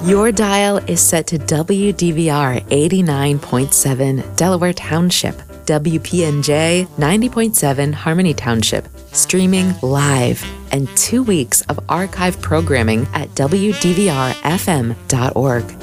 Your dial is set to WDVR 89.7 Delaware Township, WPNJ 90.7 Harmony Township, streaming live, and 2 weeks of archive programming at WDVRFM.org.